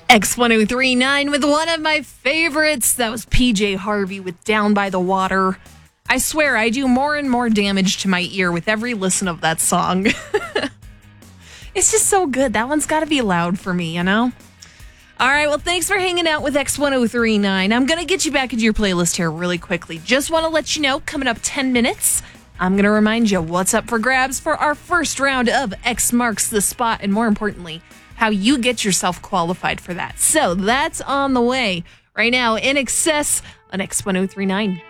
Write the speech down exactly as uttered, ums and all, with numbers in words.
X ten thirty-nine with one of my favorites. That was P J Harvey with Down by the Water. I swear I do more and more damage to my ear with every listen of that song. It's just so good. That one's got to be loud for me, you know? All right, well, thanks for hanging out with X ten thirty-nine. I'm going to get you back into your playlist here really quickly. Just want to let you know, coming up ten minutes, I'm going to remind you what's up for grabs for our first round of X Marks the Spot, and more importantly, how you get yourself qualified for that. So that's on the way right now. In Excess on X ten thirty-nine.